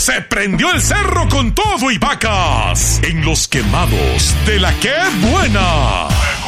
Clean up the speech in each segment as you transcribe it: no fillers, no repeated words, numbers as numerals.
Se prendió el cerro con todo y vacas en los quemados de la que buena.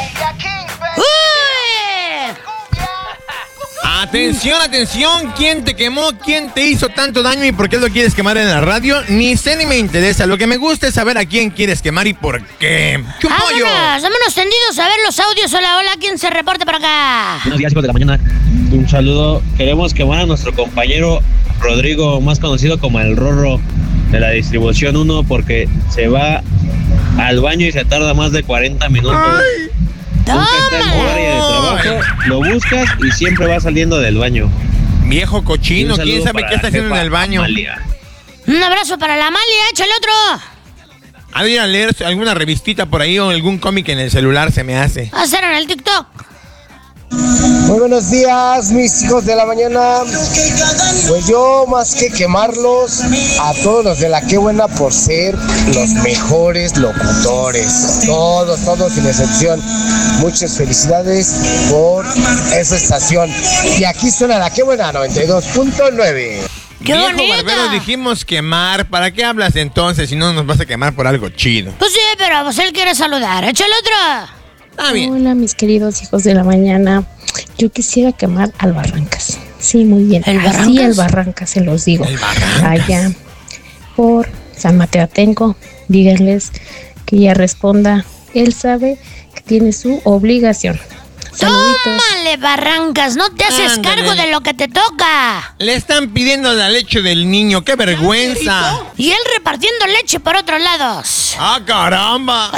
Atención, atención, ¿quién te quemó? ¿Quién te hizo tanto daño y por qué lo quieres quemar en la radio? Ni sé ni me interesa, lo que me gusta es saber a quién quieres quemar y por qué. ¡Chumpollo! Vámonos tendidos a ver los audios. Hola, hola, ¿quién se reporta por acá? Buenos días, hijos de la mañana. Un saludo. Queremos quemar a nuestro compañero Rodrigo, más conocido como el Rorro de la distribución 1, porque se va al baño y se tarda más de 40 minutos. ¡Ay! Nunca está en su área de trabajo, lo buscas y siempre va saliendo del baño. Viejo cochino, ¿quién sabe qué está haciendo en el baño? Amalia. Un abrazo para la Amalia, échale otro. Ha de ir a leer alguna revistita por ahí o algún cómic en el celular, se me hace. Hacer en el TikTok. Muy buenos días, mis hijos de la mañana. Pues yo, más que quemarlos, a todos los de la Qué Buena por ser los mejores locutores. Todos sin excepción. Muchas felicidades por esa estación. Y aquí suena la Qué Buena 92.9. ¡Qué Viejo bonito! barbero, dijimos quemar. ¿Para qué hablas entonces si no nos vas a quemar por algo chido? Pues sí, pero pues él quiere saludar. Échale otro. Está bien. Hola, mis queridos hijos de la mañana. Yo quisiera quemar al Barrancas. Sí, muy bien. ¿El Barrancas? Así el Barrancas se los digo. El Barrancas. Allá por San Mateatenco, díganles que ya responda. Él sabe que tiene su obligación. Saluditos. Tómale, Barrancas, no te haces Ándale. cargo de lo que te toca. Le están pidiendo la leche del niño, ¡qué vergüenza! Y él repartiendo leche por otros lados. ¡Ah, caramba!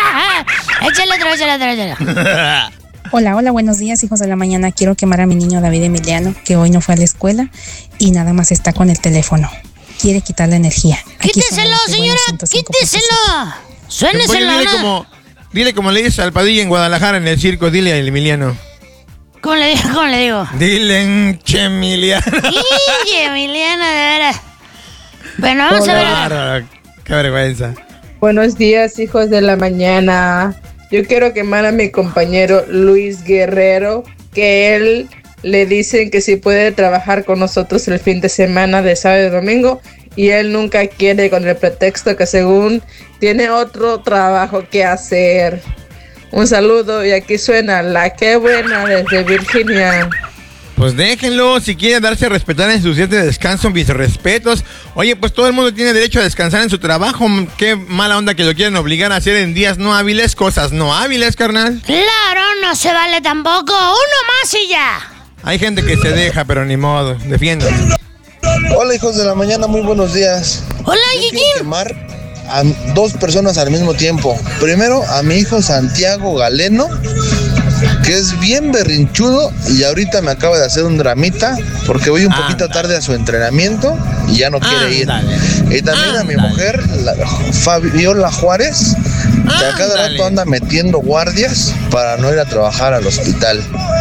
Échale otro. Hola, buenos días, hijos de la mañana. Quiero quemar a mi niño David Emiliano, que hoy no fue a la escuela y nada más está con el teléfono. Quiere quitar la energía. Aquí Quíteselo, suena la señora, Qué Buena 105.7. quíteselo. Suéneselo. Oye, dile como le dices al Padilla en Guadalajara en el circo, dile a Emiliano. ¿Cómo le digo? Dile, che, Emiliano. ¡Y Emiliano, de veras! Bueno, vamos a ver. Bárbaro, qué vergüenza. Buenos días, hijos de la mañana. Yo quiero quemar a mi compañero Luis Guerrero, que él le dicen que si puede trabajar con nosotros el fin de semana de sábado y domingo, y él nunca quiere con el pretexto que según tiene otro trabajo que hacer. Un saludo y aquí suena la Qué Buena desde Virginia. Pues déjenlo, si quiere darse a respetar en sus días de descanso, mis respetos. Oye, pues todo el mundo tiene derecho a descansar en su trabajo. Qué mala onda que lo quieren obligar a hacer en días no hábiles, cosas no hábiles, carnal. Claro, no se vale tampoco. Uno más y ya. Hay gente que se deja, pero ni modo, defiéndanse. Hola, hijos de la mañana, muy buenos días. Hola, Yo quiero Gigi. quemar a dos personas al mismo tiempo. Primero, a mi hijo Santiago Galeno, que es bien berrinchudo y ahorita me acaba de hacer un dramita porque voy un poquito tarde a su entrenamiento y ya no quiere ir. Y también a mi mujer, Fabiola Juárez, que a cada rato anda metiendo guardias para no ir a trabajar al hospital.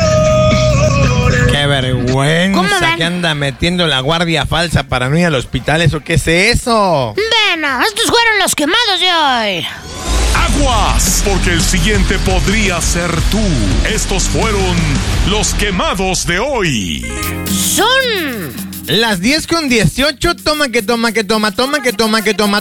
Qué vergüenza que anda metiendo la guardia falsa para no ir al hospital. ¿Eso qué es eso? Bueno, estos fueron los quemados de hoy. Aguas, porque el siguiente podría ser tú. Estos fueron los quemados de hoy. Son las 10:18. Toma que toma que toma, toma que toma que toma.